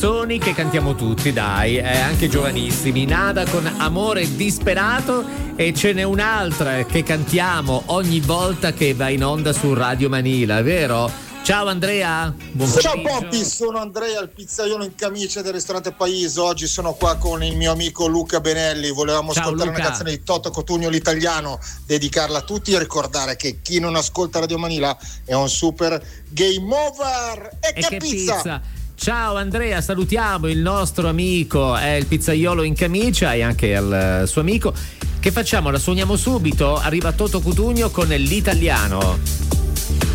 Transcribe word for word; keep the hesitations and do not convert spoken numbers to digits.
canzoni che cantiamo tutti, dai, eh, anche giovanissimi. Nada con Amore disperato, e ce n'è un'altra che cantiamo ogni volta che va in onda su Radio Manila, vero? Ciao Andrea, buon Ciao Poppy, sono Andrea, il pizzaiolo in camicia del ristorante Paiso. Oggi sono qua con il mio amico Luca Benelli. Volevamo Ciao, ascoltare Luca. Una canzone di Toto Cotugno, l'italiano, dedicarla a tutti e ricordare che chi non ascolta Radio Manila è un super game over. E, e che, che pizza! pizza. Ciao Andrea, salutiamo il nostro amico, è il pizzaiolo in camicia, e anche il suo amico. Che facciamo? La suoniamo subito? Arriva Toto Cutugno con l'italiano.